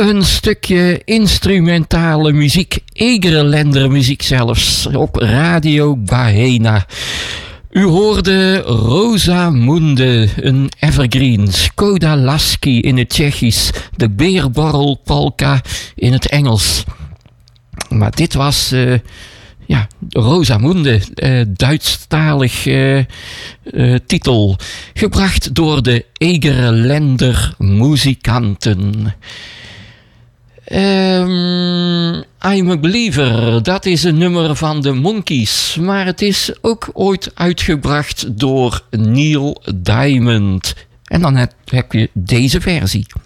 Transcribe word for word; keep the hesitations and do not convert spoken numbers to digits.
Een stukje instrumentale muziek, Egerländer muziek zelfs, op Radio Baena. U hoorde Rosamunde, een evergreen, Skoda Lasky in het Tsjechisch, de Beerborrel Polka in het Engels. Maar dit was uh, ja, Rosamunde, uh, Duitsstalig uh, uh, titel, gebracht door de Egerländer muzikanten. Um, I'm a Believer, dat is een nummer van de Monkees, maar het is ook ooit uitgebracht door Neil Diamond. En dan heb je deze versie.